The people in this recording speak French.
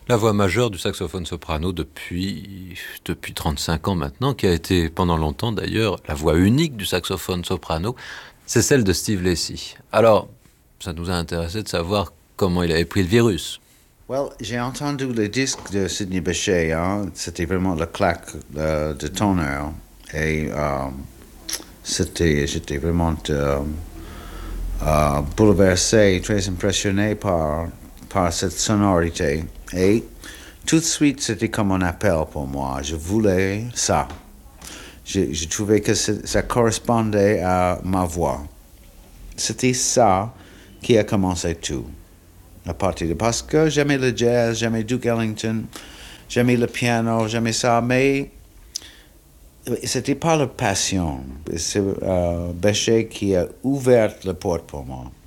La voix majeure du saxophone soprano depuis 35 ans maintenant, qui a été pendant longtemps d'ailleurs la voix unique du saxophone soprano, c'est celle de Steve Lacy. Alors, ça nous a intéressé de savoir comment il avait pris le virus. Well, j'ai entendu le disque de Sidney Bechet, hein? C'était vraiment la claque de tonnerre. Et j'étais vraiment bouleversé, très impressionné par cette sonorité. Et tout de suite, c'était comme un appel pour moi. Je voulais ça. Je trouvais que ça correspondait à ma voix. C'était ça qui a commencé tout. À partir de parce que j'aimais le jazz, j'aimais Duke Ellington, j'aimais le piano, j'aimais ça, mais c'était pas la passion. C'est Bechet qui a ouvert la porte pour moi.